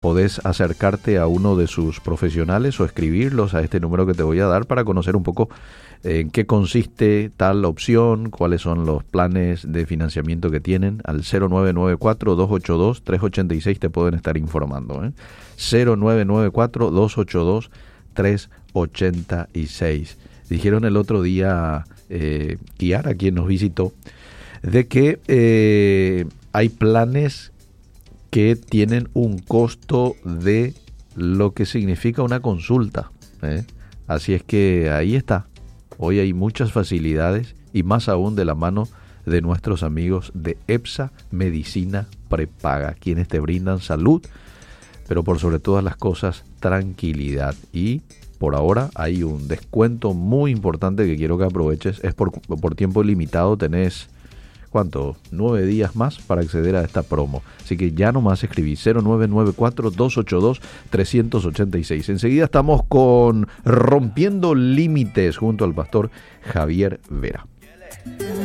podés acercarte a uno de sus profesionales o escribirlos a este número que te voy a dar para conocer un poco en qué consiste tal opción, cuáles son los planes de financiamiento que tienen. Al 0994-282-386 te pueden estar informando, 0994-282-386. Dijeron el otro día, Kiara, quien nos visitó, de que hay planes que tienen un costo de lo que significa una consulta, Así es que ahí está. Hoy hay muchas facilidades y más aún de la mano de nuestros amigos de EPSA Medicina Prepaga, quienes te brindan salud, pero por sobre todas las cosas, tranquilidad. Y por ahora hay un descuento muy importante que quiero que aproveches. Es por tiempo limitado, tenés, ¿cuánto? 9 días más para acceder a esta promo. Así que ya nomás escribí 0994-282-386. Enseguida estamos con Rompiendo Límites junto al pastor Javier Vera.